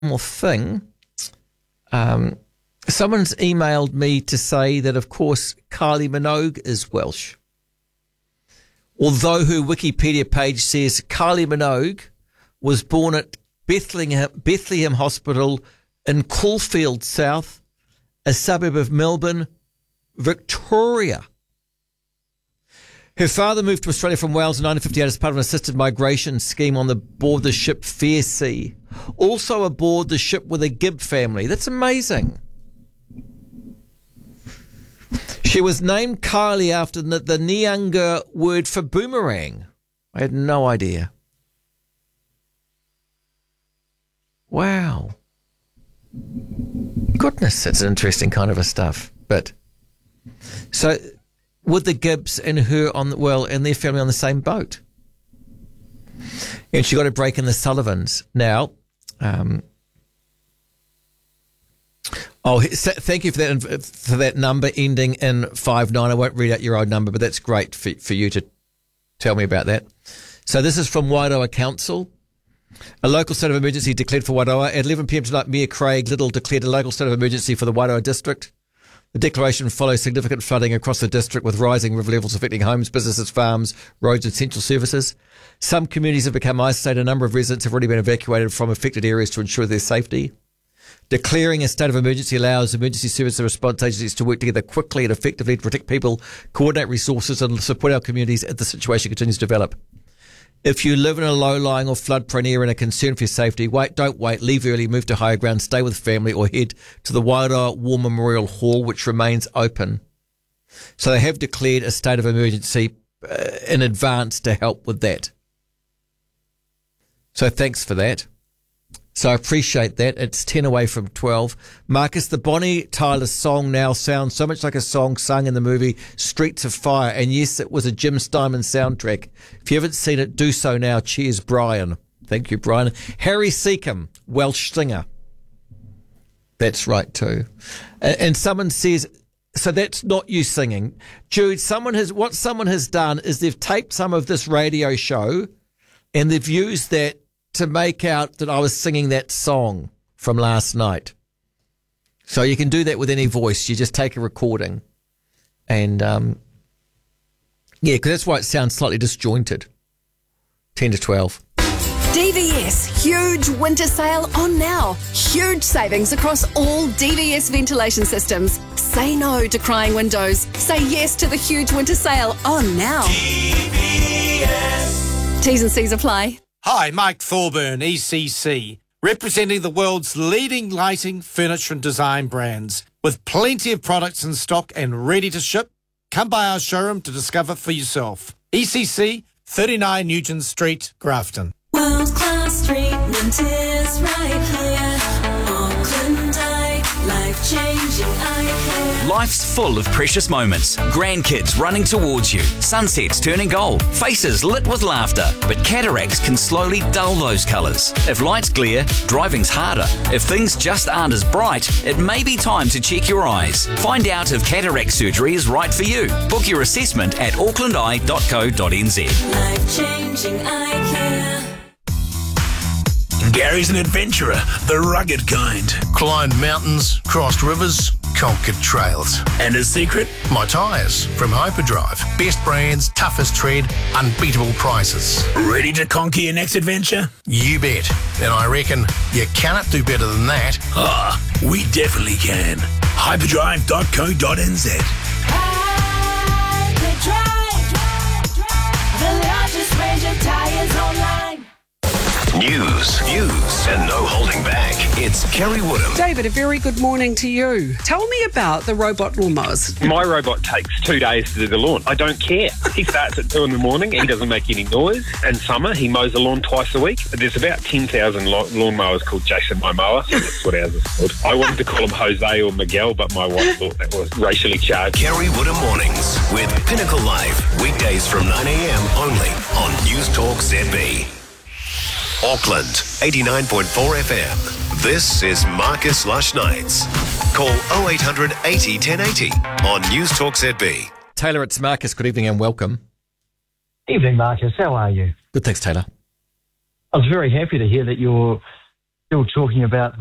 more thing. Someone's emailed me to say that, of course, Kylie Minogue is Welsh. Although her Wikipedia page says Kylie Minogue was born at Bethlehem Hospital in Caulfield South, a suburb of Melbourne, Victoria. Her father moved to Australia from Wales in 1958 as part of an assisted migration scheme on board the ship Fairsea. Also aboard the ship were the Gibb family. That's amazing. She was named Kylie after the Nyanga word for boomerang. I had no idea. Wow. Goodness, that's an interesting kind of a stuff. But so with the Gibbs and her and their family on the same boat. And she got a break in the Sullivans. Now, thank you for that number ending in 59. I won't read out your old number, but that's great for you to tell me about that. So this is from Wairoa Council. A local state of emergency declared for Wairoa. At 11 p.m. tonight, Mayor Craig Little declared a local state of emergency for the Wairoa district. The declaration follows significant flooding across the district with rising river levels affecting homes, businesses, farms, roads and essential services. Some communities have become isolated. A number of residents have already been evacuated from affected areas to ensure their safety. Declaring a state of emergency allows emergency service and response agencies to work together quickly and effectively to protect people, coordinate resources and support our communities as the situation continues to develop. If you live in a low-lying or flood-prone area and are concerned for your safety, don't wait, leave early, move to higher ground, stay with family or head to the Wairoa War Memorial Hall, which remains open. So they have declared a state of emergency in advance to help with that. So thanks for that. So I appreciate that. It's 10 away from 12. Marcus, the Bonnie Tyler song now sounds so much like a song sung in the movie Streets of Fire. And yes, it was a Jim Steinman soundtrack. If you haven't seen it, do so now. Cheers, Brian. Thank you, Brian. Harry Seacombe, Welsh singer. That's right too. And someone says, so that's not you singing. Jude, what someone has done is they've taped some of this radio show and they've used that to make out that I was singing that song from last night. So you can do that with any voice. You just take a recording. And, because that's why it sounds slightly disjointed. 10 to 12. DVS huge winter sale on now. Huge savings across all DVS ventilation systems. Say no to crying windows. Say yes to the huge winter sale on now. DVS. T's and C's apply. Hi, Mike Thorburn, ECC, representing the world's leading lighting, furniture and design brands. With plenty of products in stock and ready to ship, come by our showroom to discover for yourself. ECC, 39 Nugent Street, Grafton. World-class treatment is right here. Auckland Eye, life-changing eye care. Life's full of precious moments. Grandkids running towards you. Sunsets turning gold. Faces lit with laughter. But cataracts can slowly dull those colours. If lights glare, driving's harder. If things just aren't as bright, it may be time to check your eyes. Find out if cataract surgery is right for you. Book your assessment at aucklandeye.co.nz. Life-changing eye care. Gary's an adventurer, the rugged kind. Climbed mountains, crossed rivers, conquered trails. And his secret? My tyres from Hyperdrive. Best brands, toughest tread, unbeatable prices. Ready to conquer your next adventure? You bet. And I reckon you cannot do better than that. We definitely can. Hyperdrive.co.nz. Hyperdrive, the largest range of tyres online. News, views, and no holding back. It's Kerry Woodham. David, a very good morning to you. Tell me about the robot lawnmowers. My robot takes 2 days to do the lawn. I don't care. He starts at 2 in the morning. He doesn't make any noise. In summer, he mows the lawn twice a week. There's about 10,000 lawnmowers called Jason My Mower. So that's what ours is called. I wanted to call him Jose or Miguel, but my wife thought that was racially charged. Kerry Woodham Mornings with Pinnacle Live. Weekdays from 9 a.m. only on News Talk ZB. Auckland, 89.4 FM. This is Marcus Lush Nights. Call 0800 80 1080 on News Talk ZB. Taylor, it's Marcus. Good evening and welcome. Evening, Marcus. How are you? Good, thanks, Taylor. I was very happy to hear that you're still talking about